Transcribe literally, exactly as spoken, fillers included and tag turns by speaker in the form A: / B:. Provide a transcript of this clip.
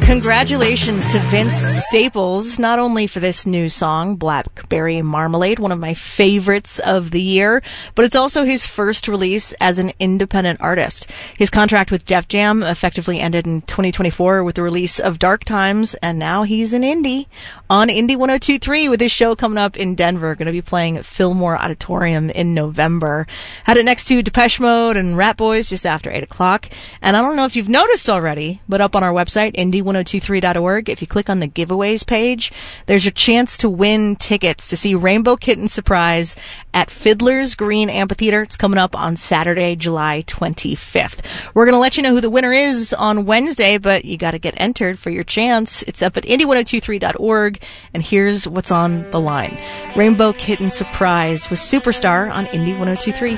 A: Congratulations to Vince Staples, not only for this new song, Blackberry Marmalade, one of my favorites of the year, but it's also his first release as an independent artist. His contract with Def Jam effectively ended in twenty twenty-four with the release of Dark Times, and now he's an indie on Indie one oh two point three with his show coming up in Denver. Going to be playing at Fillmore Auditorium in November. Had it next to Depeche Mode and Rat Boys just after eight o'clock. And I don't know if you've noticed already, but up on our website, indie one oh two three dot org, if you click on the giveaways page, there's your chance to win tickets to see Rainbow Kitten Surprise at Fiddler's Green Amphitheater. It's coming up on Saturday, July twenty-fifth. We're going to let you know who the winner is on Wednesday, but you got to get entered for your chance. It's up at indie one oh two three dot org, and here's what's on the line. Rainbow Kitten Surprise with Superstar on Indie one oh two three.